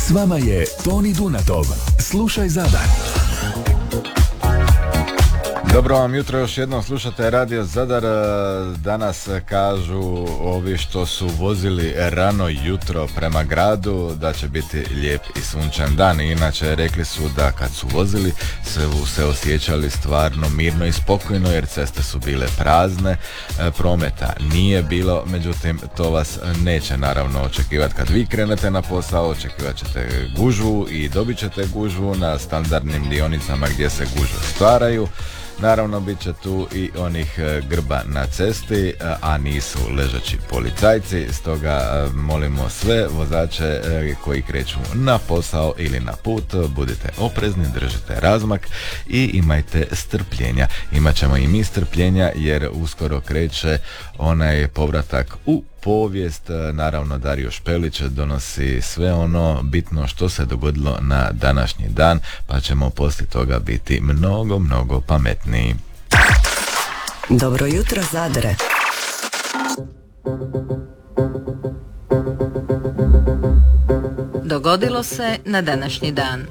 S vama je Toni Dunatov. Slušaj Zadar. Dobro vam jutro, još jednom slušate Radio Zadar. Danas kažu ovi što su vozili rano jutro prema gradu da će biti lijep i sunčan dan. Inače rekli su da kad su vozili se osjećali stvarno mirno i spokojno jer ceste su bile prazne, prometa nije bilo, međutim to vas neće naravno očekivati kad vi krenete na posao. Očekivat ćete gužvu i dobit ćete gužvu na standardnim dionicama gdje se gužve stvaraju. Naravno, bit će tu i onih grba na cesti, a nisu ležeći policajci, stoga molimo sve vozače koji kreću na posao ili na put, budite oprezni, držite razmak i imajte strpljenja. Imat ćemo i mi strpljenja jer uskoro kreće onaj povratak u povijest. Naravno, Dario Špelić donosi sve ono bitno što se dogodilo na današnji dan, pa ćemo poslije toga biti mnogo pametniji. Dobro jutro, Zadre. Dogodilo se na današnji dan.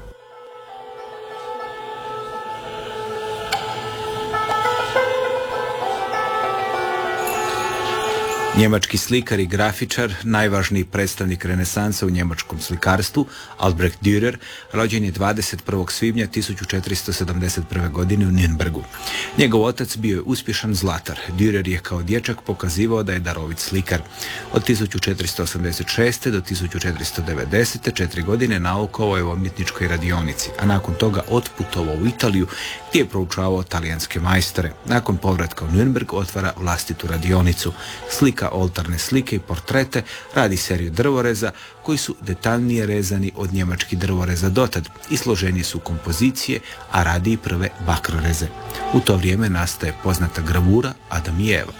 Njemački slikar i grafičar, najvažniji predstavnik renesanse u njemačkom slikarstvu, Albrecht Dürer, rođen je 21. svibnja 1471. godine u Nürnbergu. Njegov otac bio je uspješan zlatar. Dürer je kao dječak pokazivao da je darovit slikar. Od 1486. do 1490. 4 godine naukovao je u umjetničkoj radionici, a nakon toga otputovao u Italiju gdje je proučavao talijanske majstore. Nakon povratka u Nürnberg otvara vlastitu radionicu. Slika oltarne slike i portrete, radi seriju drvoreza koji su detaljnije rezani od njemačkih drvoreza dotad i složenije su kompozicije, a radi i prve bakroreze. U to vrijeme nastaje poznata gravura Adam i Eva.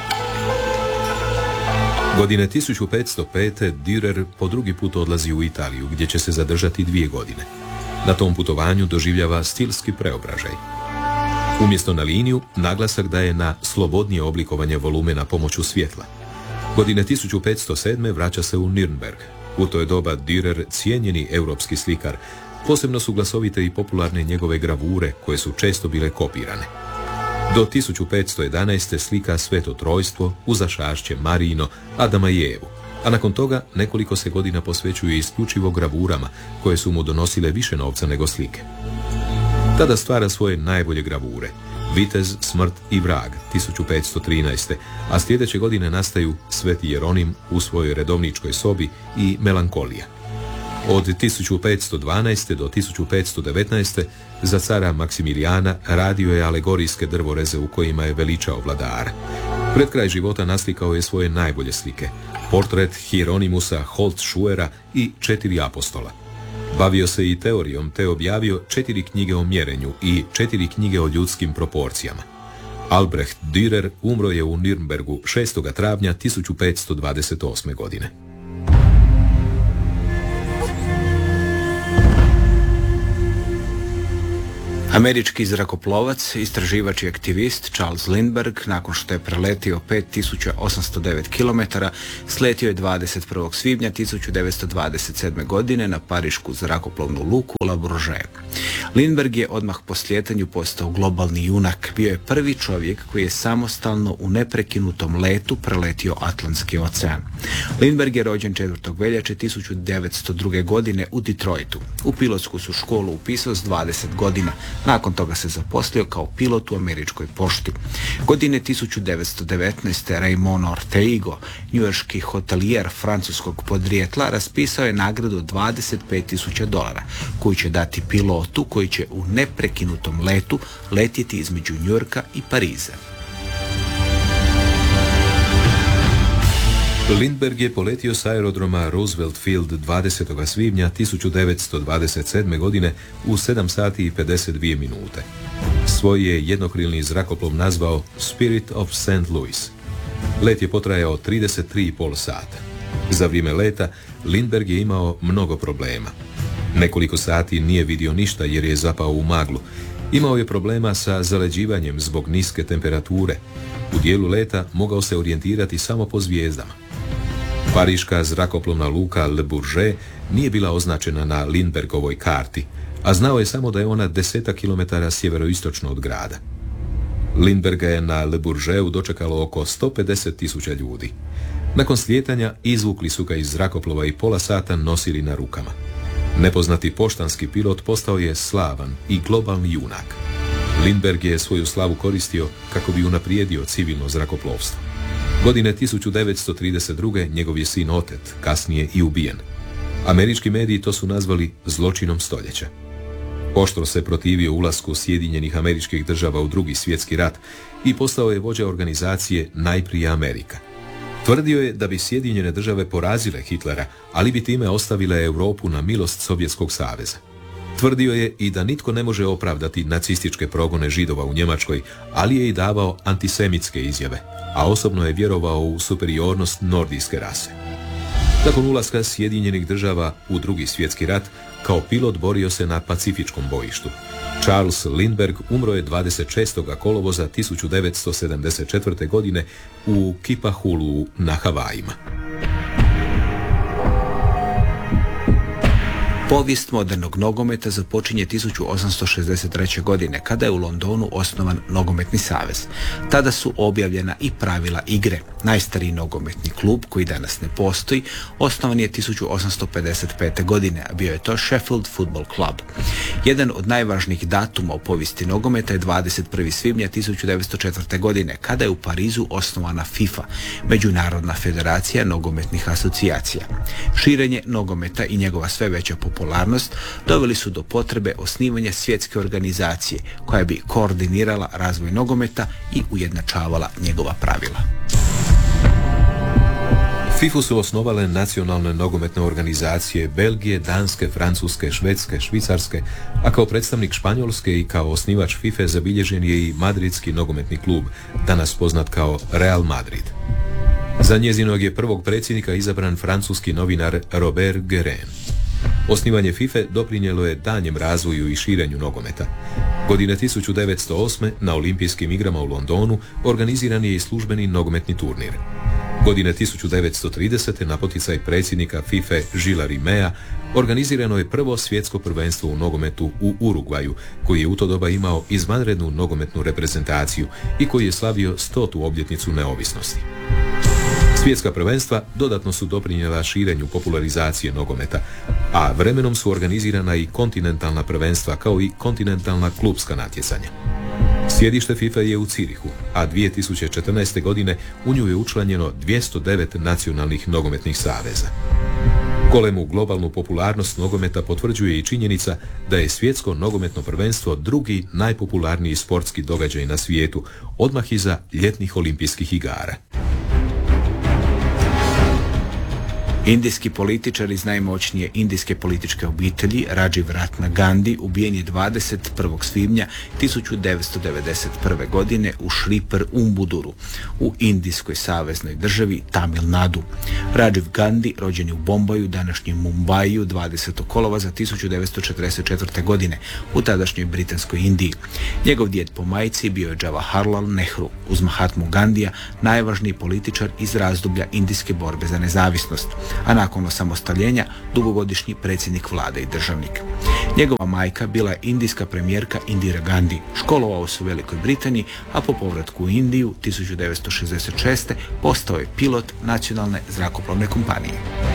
Godine 1505. Dürer po drugi put odlazi u Italiju gdje će se zadržati 2 godine. Na tom putovanju doživljava stilski preobražaj. Umjesto na liniju, naglasak daje na slobodnije oblikovanje volumena pomoću svjetla. Godine 1507. vraća se u Nürnberg. U to je doba Dürer cijenjeni europski slikar. Posebno su glasovite i popularne njegove gravure koje su često bile kopirane. Do 1511. slika Sveto trojstvo, Uzašašće, Marino, Adama i Evu. A nakon toga nekoliko se godina posvećuje isključivo gravurama koje su mu donosile više novca nego slike. Tada stvara svoje najbolje gravure, Vitez, Smrt i vrag, 1513. A sljedeće godine nastaju Sveti Jeronim u svojoj redovničkoj sobi i Melankolija. Od 1512. do 1519. za cara Maksimilijana radio je alegorijske drvoreze u kojima je veličao vladara. Pred kraj života naslikao je svoje najbolje slike, portret Hieronymusa Holzschuera i 4 apostola. Bavio se i teorijom te objavio 4 knjige o mjerenju i 4 knjige o ljudskim proporcijama. Albrecht Dürer umro je u Nürnbergu 6. travnja 1528. godine. Američki zrakoplovac, istraživač i aktivist Charles Lindbergh, nakon što je preletio 5809 km, sletio je 21. svibnja 1927. godine na parišku zrakoplovnu luku Le Bourget. Lindbergh je odmah po slijetanju postao globalni junak. Bio je prvi čovjek koji je samostalno u neprekinutom letu preletio Atlantski ocean. Lindbergh je rođen 4. veljače 1902. godine u Detroitu. U pilotsku su školu upisao s 20 godina. Nakon toga se zaposlio kao pilot u američkoj pošti. Godine 1919. Raymond Orteigo, njujorški hotelijer francuskog podrijetla, raspisao je nagradu od $25,000 koju će dati pilotu koji će u neprekinutom letu letjeti između Njujorka i Pariza. Lindbergh je poletio s aerodroma Roosevelt Field 20. svibnja 1927. godine u 7 sati i 52 minute. Svoj je jednokrilni zrakoplov nazvao Spirit of St. Louis. Let je potrajao 33,5 sata. Za vrijeme leta Lindbergh je imao mnogo problema. Nekoliko sati nije vidio ništa jer je zapao u maglu. Imao je problema sa zaleđivanjem zbog niske temperature. U dijelu leta mogao se orijentirati samo po zvijezdama. Pariška zrakoplovna luka Le Bourget nije bila označena na Lindbergovoj karti, a znao je samo da je ona 10 kilometara sjeveroistočno od grada. Lindberga je na Le Bourgetu dočekalo oko 150.000 ljudi. Nakon slijetanja izvukli su ga iz zrakoplova i pola sata nosili na rukama. Nepoznati poštanski pilot postao je slavan i globalni junak. Lindberg je svoju slavu koristio kako bi unaprijedio civilno zrakoplovstvo. Godine 1932. njegov je sin otet, kasnije i ubijen. Američki mediji to su nazvali zločinom stoljeća. Oštro se protivio ulasku Sjedinjenih Američkih Država u Drugi svjetski rat i postao je vođa organizacije Najprije Amerika. Tvrdio je da bi Sjedinjene Države porazile Hitlera, ali bi time ostavile Europu na milost Sovjetskog saveza. Tvrdio je i da nitko ne može opravdati nacističke progone Židova u Njemačkoj, ali je i davao antisemitske izjave, a osobno je vjerovao u superiornost nordijske rase. Nakon ulaska Sjedinjenih Država u Drugi svjetski rat, kao pilot borio se na Pacifičkom bojištu. Charles Lindbergh umro je 26. kolovoza 1974. godine u Kipahulu na Havajima. Povijest modernog nogometa započinje 1863. godine, kada je u Londonu osnovan nogometni savez. Tada su objavljena i pravila igre. Najstariji nogometni klub, koji danas ne postoji, osnovan je 1855. godine, a bio je to Sheffield Football Club. Jedan od najvažnijih datuma u povijesti nogometa je 21. svibnja 1904. godine, kada je u Parizu osnovana FIFA, Međunarodna federacija nogometnih asocijacija. Širenje nogometa i njegova sve veća popularnost doveli su do potrebe osnivanja svjetske organizacije koja bi koordinirala razvoj nogometa i ujednačavala njegova pravila. FIFA su osnovale nacionalne nogometne organizacije Belgije, Danske, Francuske, Švedske, Švicarske, a kao predstavnik Španjolske i kao osnivač FIFA zabilježen je i madridski nogometni klub, danas poznat kao Real Madrid. Za njezinog je prvog predsjednika izabran francuski novinar Robert Guérin. Osnivanje FIFA doprinijelo je danjem razvoju i širenju nogometa. Godine 1908. na Olimpijskim igrama u Londonu organiziran je i službeni nogometni turnir. Godine 1930. na poticaj predsjednika FIFA Gilesa Rimea organizirano je prvo svjetsko prvenstvo u nogometu u Urugvaju, koji je u to doba imao izvanrednu nogometnu reprezentaciju i koji je slavio 100. obljetnicu neovisnosti. Svjetska prvenstva dodatno su doprinijela širenju popularizacije nogometa, a vremenom su organizirana i kontinentalna prvenstva kao i kontinentalna klupska natjecanja. Sjedište FIFA je u Cirihu, a 2014. godine u nju je učlanjeno 209 nacionalnih nogometnih saveza. Golemu globalnu popularnost nogometa potvrđuje i činjenica da je svjetsko nogometno prvenstvo drugi najpopularniji sportski događaj na svijetu, odmah iza ljetnih olimpijskih igara. Indijski političar iz najmoćnije indijske političke obitelji, Rajiv Ratna Gandhi, ubijen je 21. svibnja 1991. godine u Šriper-Umbuduru, u indijskoj saveznoj državi Tamil Nadu. Rajiv Gandhi, rođen je u Bombaju, današnjem Mumbaiju, 20. kolovoza 1944. godine, u tadašnjoj Britanskoj Indiji. Njegov djed po majci bio je Jawaharlal Nehru, uz Mahatmu Gandhija, najvažniji političar iz razdoblja indijske borbe za nezavisnost, a nakon osamostaljenja dugogodišnji predsjednik vlade i državnik. Njegova majka bila je indijska premijerka Indira Gandhi. Školovao se u Velikoj Britaniji, a po povratku u Indiju 1966. postao je pilot nacionalne zrakoplovne kompanije.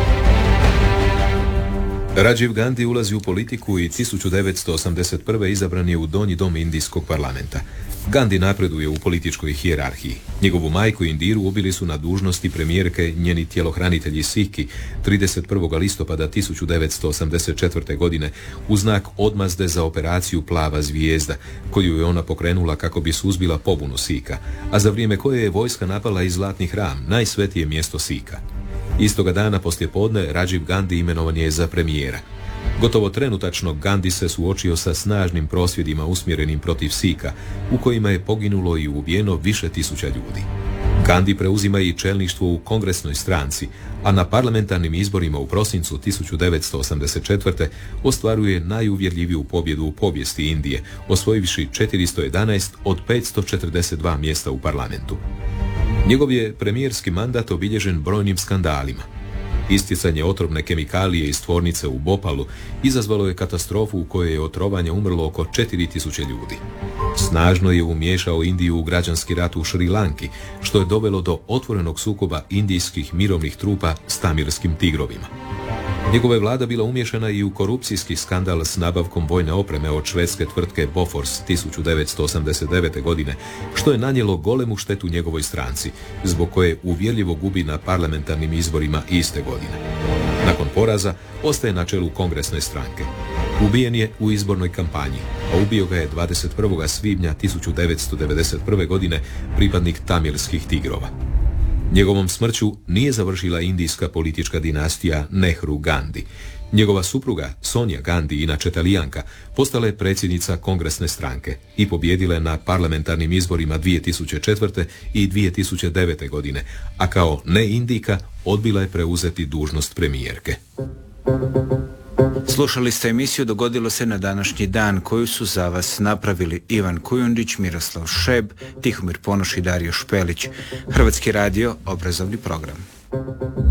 Rajiv Gandhi ulazi u politiku i 1981. izabran je u Donji dom Indijskog parlamenta. Gandhi napreduje u političkoj hijerarhiji. Njegovu majku Indiru ubili su na dužnosti premijerke njeni tjelohranitelji Sikhi 31. listopada 1984. godine u znak odmazde za operaciju Plava zvijezda, koju je ona pokrenula kako bi suzbila pobunu Sikha, a za vrijeme koje je vojska napala i Zlatni hram, najsvetije mjesto Sikha. Istoga dana poslijepodne Rajiv Gandhi imenovan je za premijera. Gotovo trenutačno Gandhi se suočio sa snažnim prosvjedima usmjerenim protiv Sikha, u kojima je poginulo i ubijeno više tisuća ljudi. Gandhi preuzima i čelništvo u kongresnoj stranci, a na parlamentarnim izborima u prosincu 1984. ostvaruje najuvjerljiviju pobjedu u povijesti Indije, osvojivši 411 od 542 mjesta u parlamentu. Njegov je premijerski mandat obilježen brojnim skandalima. Isticanje otrovne kemikalije iz tvornice u Bhopalu izazvalo je katastrofu u kojoj je od trovanja umrlo oko 4000 ljudi. Snažno je umiješao Indiju u građanski rat u Šri Lanki, što je dovelo do otvorenog sukoba indijskih mirovnih trupa s tamirskim tigrovima. Njegova je vlada bila umiješana i u korupcijski skandal s nabavkom vojne opreme od švedske tvrtke Bofors 1989. godine, što je nanijelo golemu štetu njegovoj stranci, zbog koje uvjerljivo gubi na parlamentarnim izborima iste godine. Nakon poraza ostaje na čelu kongresne stranke. Ubijen je u izbornoj kampanji, a ubio ga je 21. svibnja 1991. godine pripadnik tamilskih tigrova. Njegovom smrću nije završila indijska politička dinastija Nehru-Gandhi. Njegova supruga, Sonia Gandhi, inače Talijanka, postala je predsjednica kongresne stranke i pobijedila je na parlamentarnim izborima 2004. i 2009. godine, a kao ne-Indijka odbila je preuzeti dužnost premijerke. Slušali ste emisiju Dogodilo se na današnji dan, koju su za vas napravili Ivan Kujundić, Miroslav Šeb, Tihomir Ponoš i Dario Špelić. Hrvatski radio, obrazovni program.